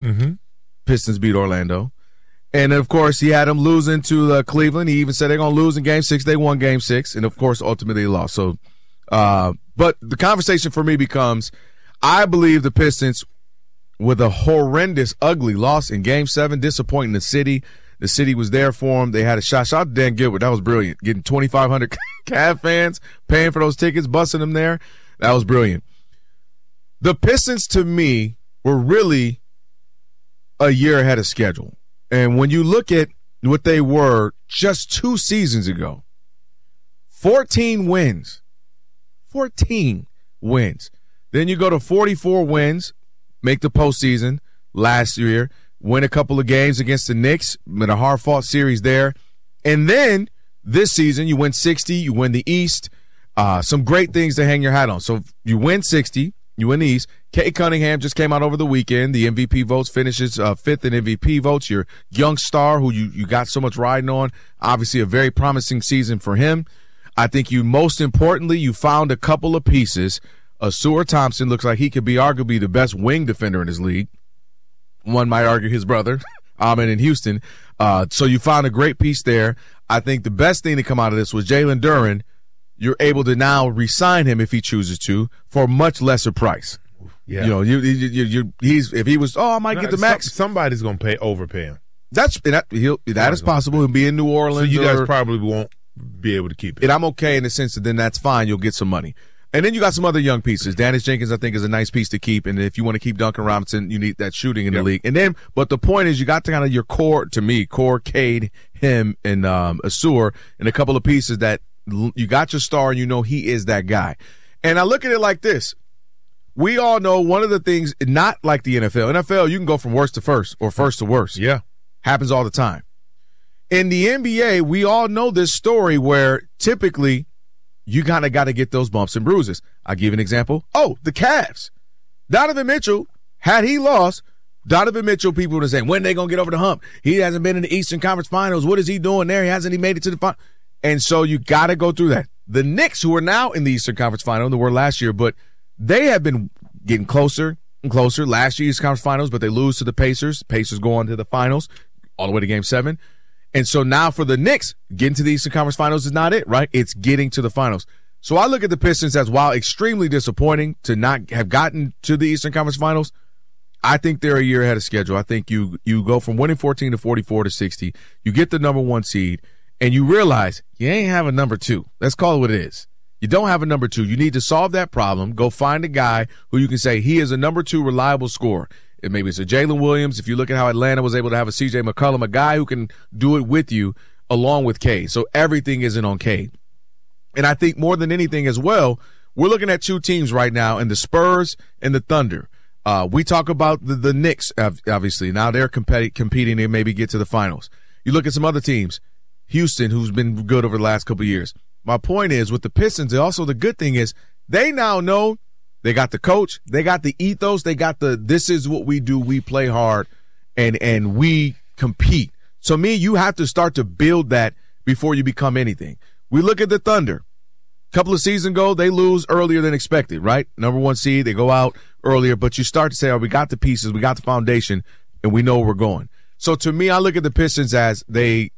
Mm-hmm. Pistons beat Orlando. And, of course, he had them losing to Cleveland. He even said they're going to lose in Game 6. They won Game 6. And, of course, ultimately they lost. So, but the conversation for me becomes, I believe the Pistons, with a horrendous, ugly loss in Game 7, disappointing the city. The city was there for them. They had a shot. Shout out to Dan Gilbert. That was brilliant. Getting 2,500 Cavs fans, paying for those tickets, busting them there. That was brilliant. The Pistons, to me, were really a year ahead of schedule. And when you look at what they were just 2 seasons ago, 14 wins. 14 wins. Then you go to 44 wins, make the postseason last year, win a couple of games against the Knicks, in a hard-fought series there. And then this season, you win 60, you win the East. Some great things to hang your hat on. So you win 60, you win the East. Kate Cunningham just came out over the weekend. The MVP votes, finishes 5th in MVP votes. Your young star who you got so much riding on. Obviously a very promising season for him. I think most importantly, you found a couple of pieces. Ausar Thompson looks like he could be arguably the best wing defender in his league. One might argue his brother, Ahmed in Houston. So you found a great piece there. I think the best thing to come out of this was Jalen Duren. You're able to now re-sign him if he chooses to for a much lesser price. Yeah. You know, if he was, I might get the max. Somebody's going to overpay him. That is possible. He'll be in New Orleans. So you guys probably won't be able to keep it. And I'm okay in the sense that then that's fine. You'll get some money. And then you got some other young pieces. Dennis Jenkins, I think, is a nice piece to keep. And if you want to keep Duncan Robinson, you need that shooting in the league. And then, but the point is, you got to kind of your core, to me, Cade, him, and Ausar, and a couple of pieces that you got your star and you know he is that guy. And I look at it like this. We all know one of the things, not like the NFL. NFL, you can go from worst to first or first to worst. Yeah. Happens all the time. In the NBA, we all know this story where typically you kind of got to get those bumps and bruises. I'll give you an example. The Cavs. Donovan Mitchell, had he lost, Donovan Mitchell, people were saying, when are they going to get over the hump? He hasn't been in the Eastern Conference Finals. What is he doing there? He hasn't made it to the final. And so you got to go through that. The Knicks, who are now in the Eastern Conference Final, they were last year, but they have been getting closer and closer. Last year's conference finals, but they lose to the Pacers. Pacers go on to the finals, all the way to Game 7. And so now for the Knicks, getting to the Eastern Conference Finals is not it, right? It's getting to the finals. So I look at the Pistons as, while extremely disappointing to not have gotten to the Eastern Conference Finals, I think they're a year ahead of schedule. I think you go from winning 14 to 44 to 60. You get the number 1 seed, and you realize you ain't have a number 2. Let's call it what it is. You don't have a number 2. You need to solve that problem. Go find a guy who you can say he is a number 2 reliable scorer. Maybe it's a Jalen Williams. If you look at how Atlanta was able to have a C.J. McCollum, a guy who can do it with you along with Cade. So everything isn't on Cade. And I think more than anything as well, we're looking at 2 teams right now, in the Spurs and the Thunder. We talk about the Knicks, obviously. Now they're competing to maybe get to the finals. You look at some other teams. Houston, who's been good over the last couple of years. My point is, with the Pistons, also the good thing is they now know they got the coach, they got the ethos, they got this is what we do, we play hard, and we compete. So you have to start to build that before you become anything. We look at the Thunder. A couple of seasons ago, they lose earlier than expected, right? Number 1 seed, they go out earlier, but you start to say, we got the pieces, we got the foundation, and we know where we're going. So to me, I look at the Pistons as they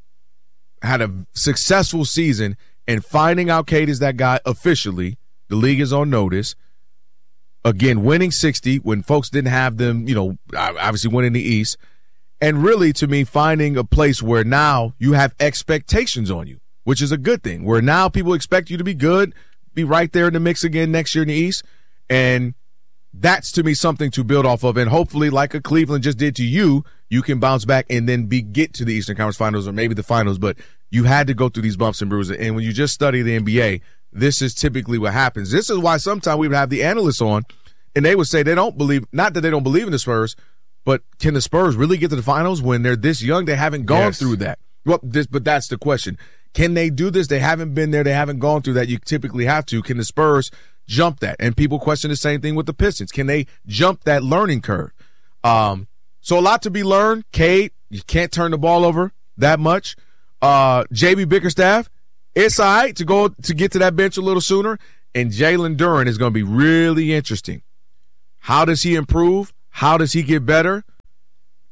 had a successful season, and finding out Cade is that guy officially. The league is on notice. Again, winning 60 when folks didn't have them, obviously winning the East. And really, to me, finding a place where now you have expectations on you, which is a good thing, where now people expect you to be good, be right there in the mix again next year in the East. And that's, to me, something to build off of. And hopefully, like a Cleveland just did to you, you can bounce back and then get to the Eastern Conference Finals or maybe the finals. But you had to go through these bumps and bruises. And when you just study the NBA, this is typically what happens. This is why sometimes we would have the analysts on, and they would say they don't believe, not that they don't believe in the Spurs, but can the Spurs really get to the finals when they're this young? They haven't gone through that. But that's the question. Can they do this? They haven't been there. They haven't gone through that. You typically have to. Can the Spurs jump that? And people question the same thing with the Pistons. Can they jump that learning curve? So a lot to be learned. Cade, you can't turn the ball over that much. JB Bickerstaff, it's all right to get to that bench a little sooner. And Jalen Duren is going to be really interesting. How does he improve? How does he get better?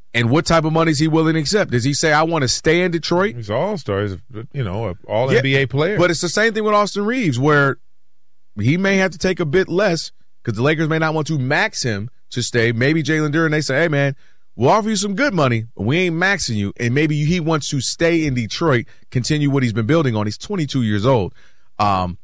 And what type of money is he willing to accept? Does he say, I want to stay in Detroit? He's an all-star. He's, an all-NBA player. But it's the same thing with Austin Reeves, where he may have to take a bit less because the Lakers may not want to max him to stay. Maybe Jalen Duren, they say, hey, man, we'll offer you some good money, but we ain't maxing you. And maybe he wants to stay in Detroit, continue what he's been building on. He's 22 years old. So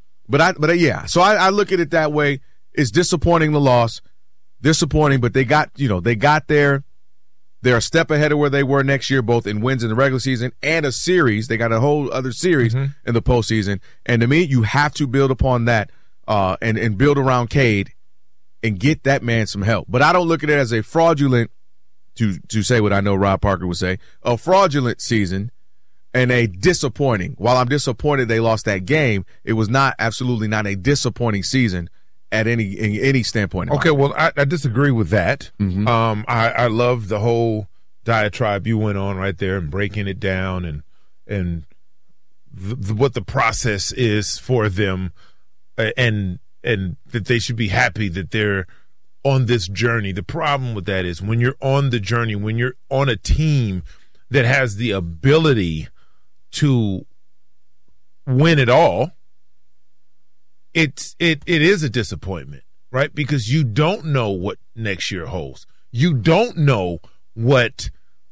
I look at it that way. It's disappointing, the loss. Disappointing, but they got there. They're a step ahead of where they were next year, both in wins in the regular season and a series. They got a whole other series in the postseason. And to me, you have to build upon that and build around Cade and get that man some help. But I don't look at it as a fraudulent, to say what I know Rob Parker would say, a fraudulent season and a disappointing. While I'm disappointed they lost that game, it was absolutely not a disappointing season at any standpoint. Okay, well, I disagree with that. I love the whole diatribe you went on right there and breaking it down and what the process is for them, and that they should be happy that they're on this journey. The problem with that is when you're on the journey, when you're on a team that has the ability to win it all, it is a disappointment, right? Because you don't know what next year holds. You don't know what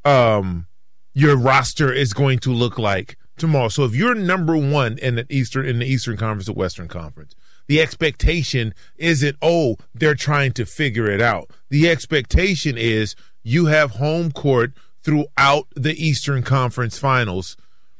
your roster is going to look like tomorrow. So if you're number one in the Eastern Conference or Western Conference, the expectation isn't, they're trying to figure it out. The expectation is you have home court throughout the Eastern Conference Finals,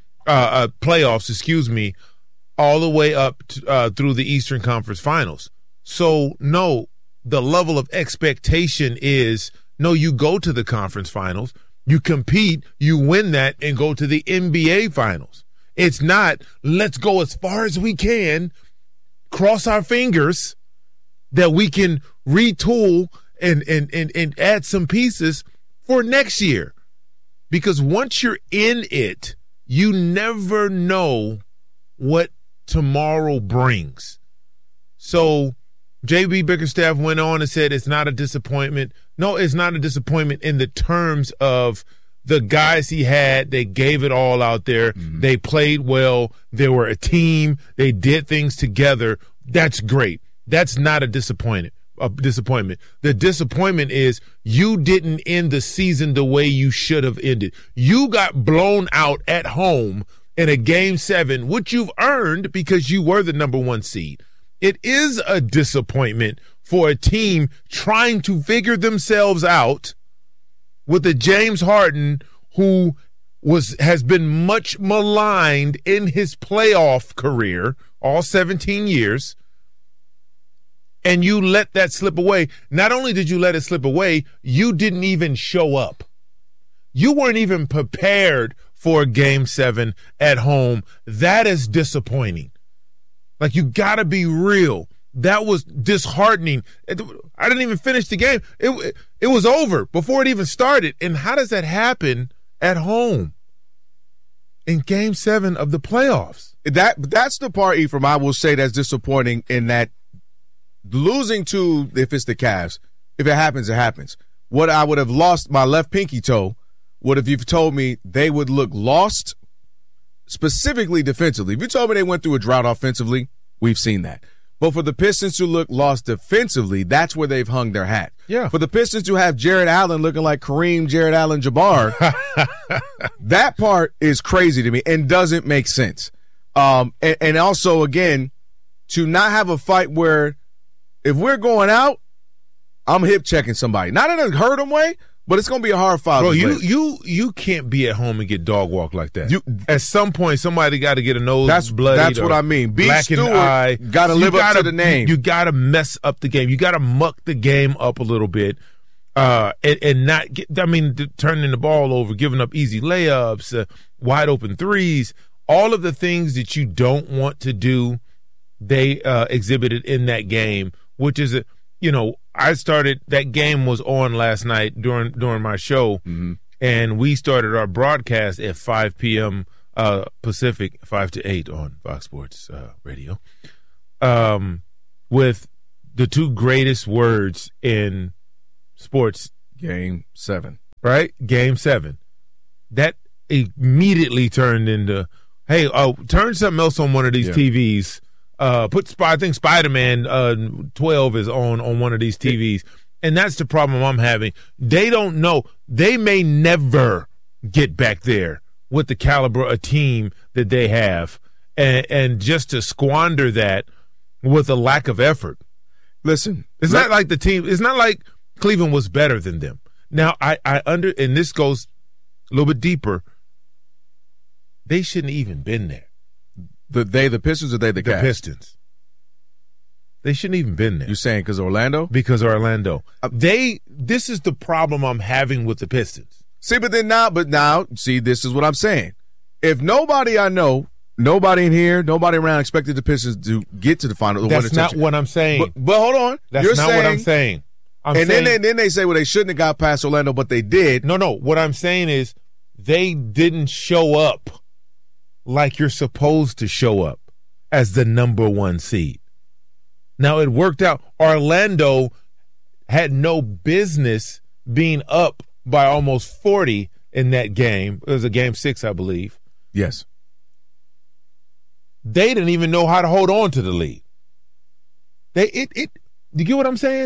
playoffs, all the way up through the Eastern Conference Finals. So, no, the level of expectation is, no, you go to the conference finals, you compete, you win that, and go to the NBA Finals. It's not, let's go as far as we can, cross our fingers that we can retool and add some pieces for next year. Because once you're in it, you never know what tomorrow brings. So J.B. Bickerstaff went on and said it's not a disappointment. No, it's not a disappointment in the terms of the guys he had. They gave it all out there. They played well. They were a team. They did things together. That's great. That's not a disappointment. The disappointment is you didn't end the season the way you should have ended. You got blown out at home in a Game 7, which you've earned because you were the number one seed. It is a disappointment for a team trying to figure themselves out with a James Harden who has been much maligned in his playoff career, all 17 years, and you let that slip away. Not only did you let it slip away, you didn't even show up. You weren't even prepared for Game 7 at home. That is disappointing. Like, you got to be real. That was disheartening. I didn't even finish the game. It was over before it even started. And how does that happen at home in Game 7 of the playoffs? That's the part, Ephraim, I will say that's disappointing, in that losing to, if it's the Cavs, if it happens, it happens. What I would have lost my left pinky toe would have, you've told me they would look lost specifically defensively. If you told me they went through a drought offensively, we've seen that. But for the Pistons to look lost defensively, that's where they've hung their hat. Yeah. For the Pistons to have Jared Allen looking like Kareem Jared Allen Jabbar, that part is crazy to me and doesn't make sense. And also, again, to not have a fight where if we're going out, I'm hip checking somebody. Not in a hurt them way, but it's going to be a hard fight. Bro, you can't be at home and get dog walked like that. At some point, somebody got to get a nose bloody. That's what I mean. B. Stewart got to live up to the name. You got to mess up the game. You got to muck the game up a little bit, and not get. I mean, turning the ball over, giving up easy layups, wide open threes, all of the things that you don't want to do. They exhibited in that game, which is that game was on last night during my show, and we started our broadcast at 5 p.m. Pacific, 5 to 8 on Fox Sports Radio, with the two greatest words in sports. Game 7. right? Game 7. That immediately turned into, hey, turn something else on one of these TVs. I think Spider-Man 12 is on one of these TVs. And that's the problem I'm having. They don't know. They may never get back there with the caliber of team that they have. And just to squander that with a lack of effort. Listen, it's not like Cleveland was better than them. Now, and this goes a little bit deeper. They shouldn't even been there. The Pistons, or the Cavs? The Pistons. They shouldn't even been there. You saying because Orlando? Because Orlando. This is the problem I'm having with the Pistons. See, but now, see, this is what I'm saying. If nobody I know, nobody in here, nobody around expected the Pistons to get to the final. That's not what I'm saying. But hold on. That's not what I'm saying. Then they say, well, they shouldn't have got past Orlando, but they did. No. What I'm saying is they didn't show up like you're supposed to show up as the number 1 seed. Now, it worked out. Orlando had no business being up by almost 40 in that game. It was a game 6, I believe. Yes. They didn't even know how to hold on to the lead. You get what I'm saying?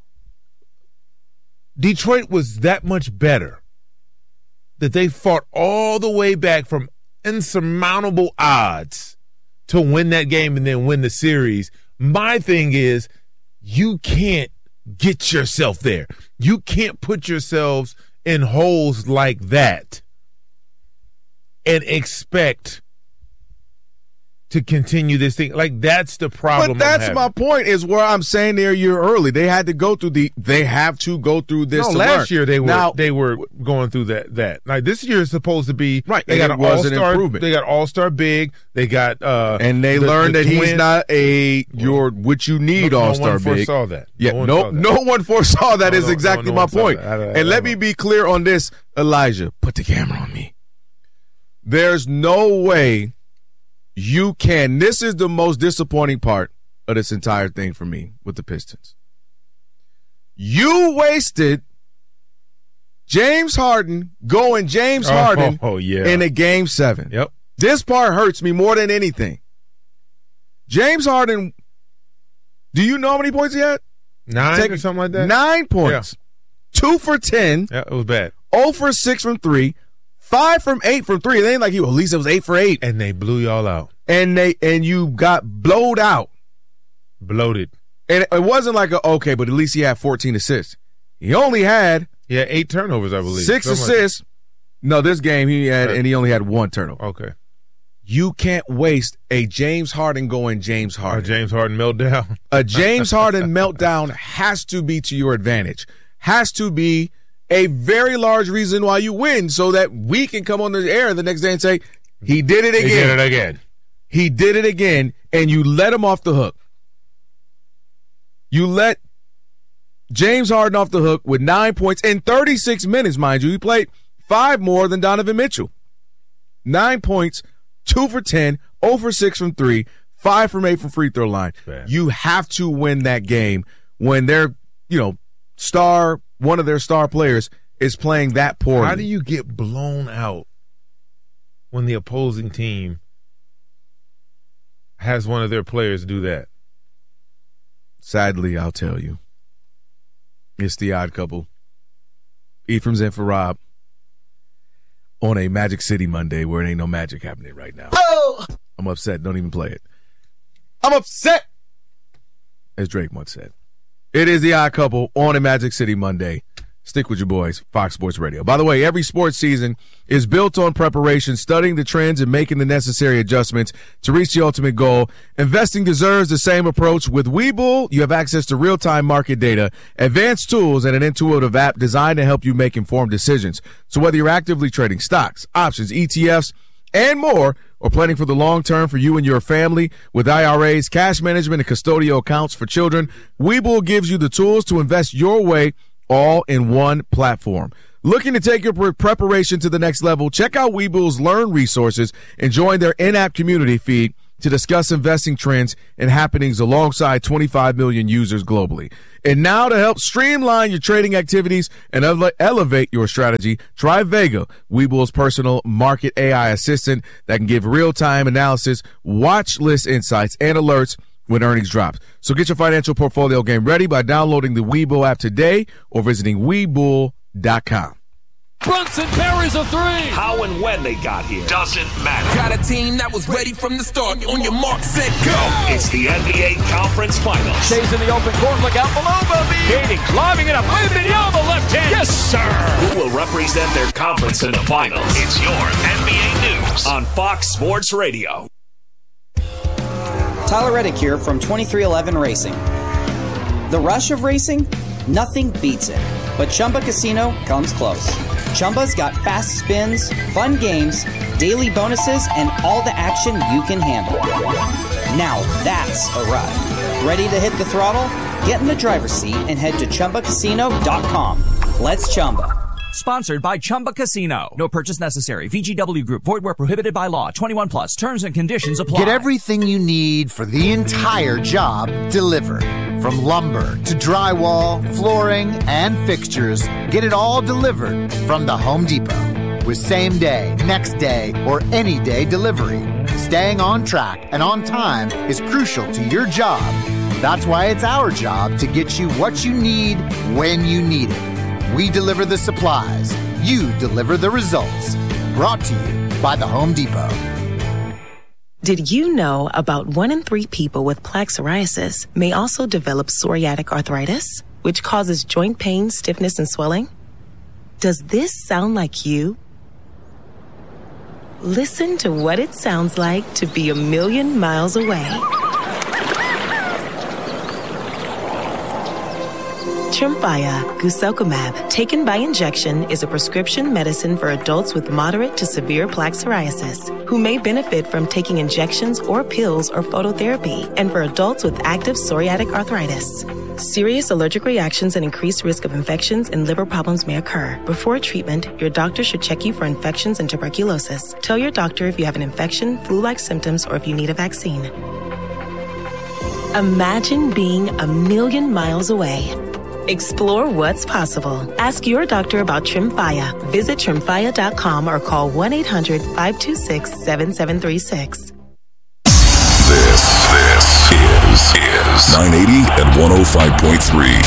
Detroit was that much better that they fought all the way back from insurmountable odds to win that game and then win the series. My thing is, you can't get yourself there. You can't put yourselves in holes like that and expect to continue this thing. Like, that's the problem. But that's my point, is where I'm saying they're a year early. They had to go through they have to go through this. No, last year they were going through that. Like, this year is supposed to be right. They got an all-star. They got all-star big. They got and they learned that he's not what you need all-star big. No one foresaw that. Yeah, no one foresaw that. Is exactly my point. And let me be clear on this, Elijah. Put the camera on me. There's no way you can. This is the most disappointing part of this entire thing for me with the Pistons. You wasted James Harden in a game 7. Yep. This part hurts me more than anything. James Harden, do you know how many points he had? 9 or something like that? 9 points. Yeah. 2 for 10. Yeah, it was bad. 0 for 6 from 3. 5 from 8 from 3. It ain't like at least it was 8 for 8. And they blew y'all out. And you got blowed out. Bloated. And it wasn't like, but at least he had 14 assists. He only had 8 turnovers, I believe. 6 assists. No, this game he had, and he only had 1 turnover. Okay. You can't waste a James Harden going James Harden. A James Harden meltdown. A James Harden meltdown has to be to your advantage. Has to be a very large reason why you win, so that we can come on the air the next day and say, he did it again. He did it again. He did it again, and you let him off the hook. You let James Harden off the hook with 9 points in 36 minutes, mind you. He played 5 more than Donovan Mitchell. 9 points, 2 for 10, 0 for 6 from 3, 5 from 8 from free throw line. Bad. You have to win that game when they're, one of their star players is playing that poorly. How do you get blown out when the opposing team has one of their players do that? Sadly, I'll tell you. It's the odd couple. Ephraim's in for Rob on a Magic City Monday where it ain't no magic happening right now. Oh! I'm upset. Don't even play it. I'm upset! As Drake once said. It is the odd couple on a Magic City Monday. Stick with your boys, Fox Sports Radio. By the way, every sports season is built on preparation, studying the trends and making the necessary adjustments to reach the ultimate goal. Investing deserves the same approach. With Webull, you have access to real-time market data, advanced tools, and an intuitive app designed to help you make informed decisions. So whether you're actively trading stocks, options, ETFs, and more, or planning for the long term for you and your family with IRAs, cash management, and custodial accounts for children, Webull gives you the tools to invest your way all in one platform. Looking to take your preparation to the next level? Check out Webull's Learn resources and join their in-app community feed to discuss investing trends and happenings alongside 25 million users globally. And now to help streamline your trading activities and elevate your strategy, try Vega, Webull's personal market AI assistant that can give real-time analysis, watch list insights, and alerts when earnings drop. So get your financial portfolio game ready by downloading the Webull app today or visiting Webull.com. Brunson parries a three. How and when they got here doesn't matter. Got a team that was ready from the start. On your mark, set, go. It's the NBA Conference Finals. Stays in the open court. Look out below, Bobby. Kading, lobbing it up. Wembanyama, the left hand. Yes, sir. Who will represent their conference in the finals? It's your NBA News on Fox Sports Radio. Tyler Reddick here from 2311 Racing. The rush of racing? Nothing beats it. But Chumba Casino comes close. Chumba's got fast spins, fun games, daily bonuses, and all the action you can handle. Now that's a ride. Ready to hit the throttle? Get in the driver's seat and head to ChumbaCasino.com. Let's Chumba. Sponsored by Chumba Casino. No purchase necessary. VGW Group. Void where prohibited by law. 21 plus. Terms and conditions apply. Get everything you need for the entire job delivered. From lumber to drywall, flooring, and fixtures, get it all delivered from the Home Depot. With same day, next day, or any day delivery. Staying on track and on time is crucial to your job. That's why it's our job to get you what you need when you need it. We deliver the supplies. You deliver the results. Brought to you by the Home Depot. Did you know about 1 in 3 people with plaque psoriasis may also develop psoriatic arthritis, which causes joint pain, stiffness, and swelling? Does this sound like you? Listen to what it sounds like to be a million miles away. Tremfya guselkumab, taken by injection, is a prescription medicine for adults with moderate to severe plaque psoriasis who may benefit from taking injections or pills or phototherapy, and for adults with active psoriatic arthritis. Serious allergic reactions and increased risk of infections and liver problems may occur. Before treatment, your doctor should check you for infections and tuberculosis. Tell your doctor if you have an infection, flu-like symptoms, or if you need a vaccine. Imagine being a million miles away. Explore what's possible. Ask your doctor about Tremfya. Visit Tremfya.com or call 1-800-526-7736. This is 980 and 105.3.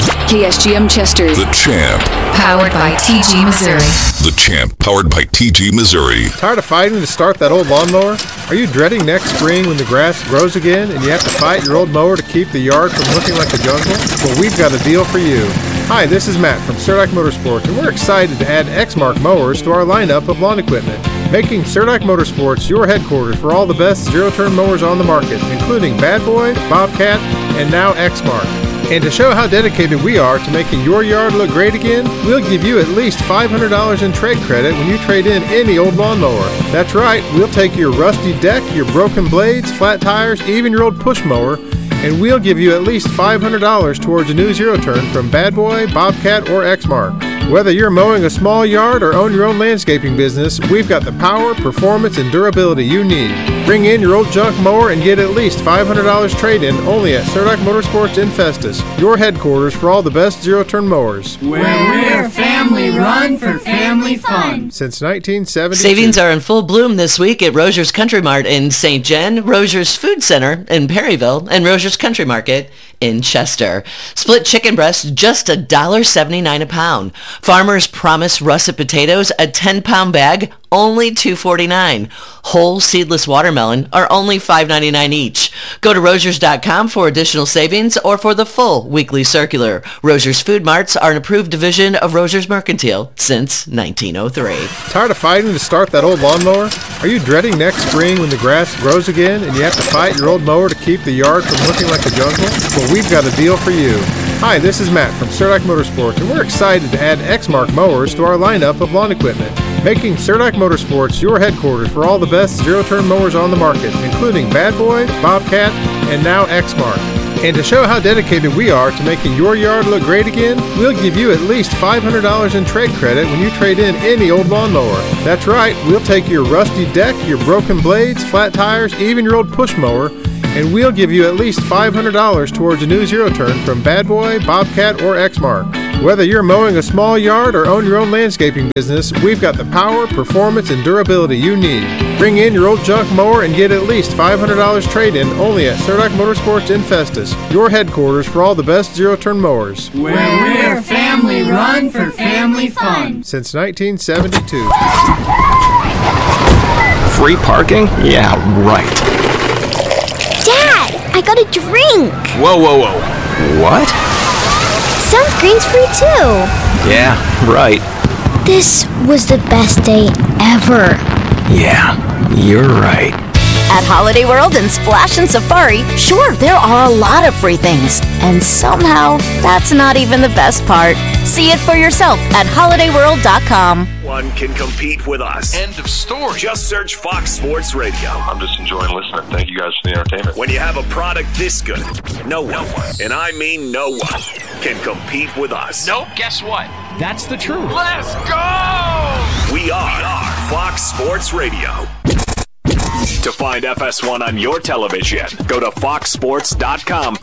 KSGM Chester. The Champ. Powered by TG Missouri. The Champ, powered by TG Missouri. Tired of fighting to start that old lawnmower? Are you dreading next spring when the grass grows again and you have to fight your old mower to keep the yard from looking like a jungle? Well, we've got a deal for you. Hi, this is Matt from Cerdak Motorsports, and we're excited to add Exmark mowers to our lineup of lawn equipment, making Cerdak Motorsports your headquarters for all the best zero-turn mowers on the market, including Bad Boy, Bobcat, and now Exmark. And to show how dedicated we are to making your yard look great again, we'll give you at least $500 in trade credit when you trade in any old lawnmower. That's right, we'll take your rusty deck, your broken blades, flat tires, even your old push mower, and we'll give you at least $500 towards a new zero-turn from Bad Boy, Bobcat, or Exmark. Whether you're mowing a small yard or own your own landscaping business, we've got the power, performance, and durability you need. Bring in your old junk mower and get at least $500 trade-in only at Cerdak Motorsports in Festus, your headquarters for all the best zero-turn mowers. Where we're family run for family fun. Since 1972. Savings are in full bloom this week at Roger's Country Mart in St. Jen, Roger's Food Center in Perryville, and Roger's Country Market in Chester. Split chicken breast, just $1.79 a pound. Farmer's Promise russet potatoes, a 10-pound bag, only $2.49. Whole seedless watermelon are only $5.99 each. Go to Rogers.com for additional savings or for the full weekly circular. Rogers Food Marts are an approved division of Rogers Mercantile since 1903. Tired of fighting to start that old lawnmower? Are you dreading next spring when the grass grows again and you have to fight your old mower to keep the yard from looking like a jungle? Well, we've got a deal for you. Hi, this is Matt from Cerdak Motorsports, and we're excited to add Exmark mowers to our lineup of lawn equipment, making Cerdak Motorsports your headquarters for all the best zero-turn mowers on the market, including Bad Boy, Bobcat, and now Exmark. And to show how dedicated we are to making your yard look great again, we'll give you at least $500 in trade credit when you trade in any old lawnmower. That's right, we'll take your rusty deck, your broken blades, flat tires, even your old push mower, and we'll give you at least $500 towards a new zero-turn from Bad Boy, Bobcat, or Exmark. Whether you're mowing a small yard or own your own landscaping business, we've got the power, performance, and durability you need. Bring in your old junk mower and get at least $500 trade-in only at Surdock Motorsports in Festus, your headquarters for all the best zero-turn mowers. Where we're family run for family fun. Since 1972. Free parking? Yeah, right. Dad, I got a drink. Whoa, whoa, whoa. What? Sunscreen's free too. Yeah, right. This was the best day ever. Yeah, you're right. At Holiday World and Splash and Safari, sure, there are a lot of free things. And somehow, that's not even the best part. See it for yourself at holidayworld.com. One can compete with us. End of story. Just search Fox Sports Radio. I'm just enjoying listening. Thank you guys for the entertainment. When you have a product this good, no one, and I mean no one, can compete with us. Nope, guess what? That's the truth. Let's go! We are Fox Sports Radio. To find FS1 on your television, go to foxsports.com